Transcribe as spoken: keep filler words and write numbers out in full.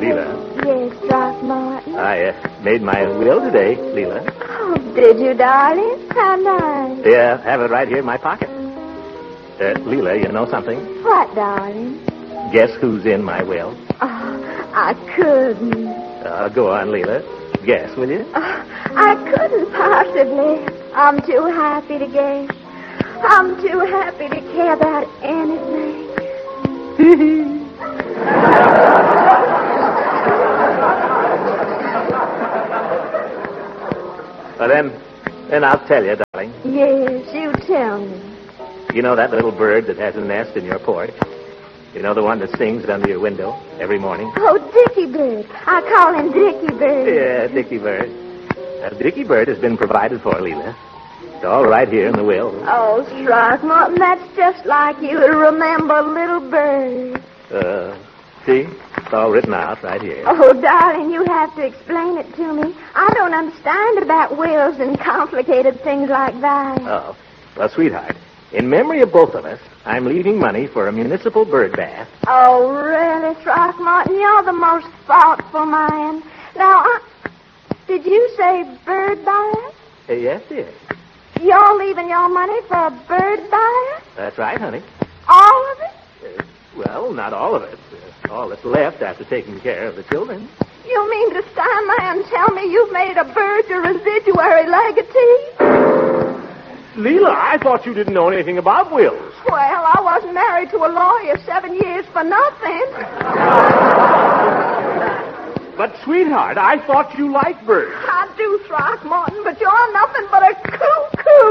Leela. Yes, Throckmorton. I uh, made my will today, Leela. Oh, did you, darling? How nice. Yeah, have it right here in my pocket. Uh, Leela, you know something? What, darling? Guess who's in my will? Oh, I couldn't. Uh, go on, Leela. Guess, will you? Oh, I couldn't possibly. I'm too happy to guess. I'm too happy to care about anything. Well, then, then I'll tell you, darling. Yes, you tell me. You know that little bird that has a nest in your porch? You know the one that sings under your window every morning? Oh, Dickie Bird. I call him Dickie Bird. Yeah, Dickie Bird. Now, Dickie Bird has been provided for, Leela. It's all right here in the will. Oh, Throckmorton, that's just like you to remember little bird. Uh, see? It's all written out right here. Oh, darling, you have to explain it to me. I don't understand about wills and complicated things like that. Oh, well, sweetheart, in memory of both of us, I'm leaving money for a municipal bird bath. Oh, really, Throckmorton? You're the most thoughtful man. Now, I... did you say bird bath? Uh, yes, dear. You're leaving your money for a bird bath? That's right, honey. All of it? Uh, well, not all of it. Uh, all that's left after taking care of the children. You mean to stand there and tell me you've made a bird your residuary legatee? Leela, I thought you didn't know anything about wills. Well, I wasn't married to a lawyer seven years for nothing. But, sweetheart, I thought you liked birds. I do, Throckmorton, but you're nothing but a cuckoo.